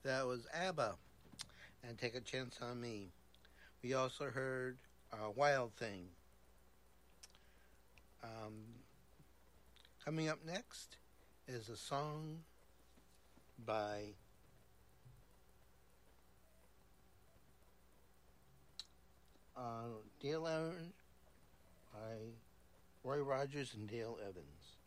That was ABBA and Take a Chance on Me. We also heard Wild Thing. Um, Coming up next is a song by Dale Evans, by Roy Rogers and Dale Evans.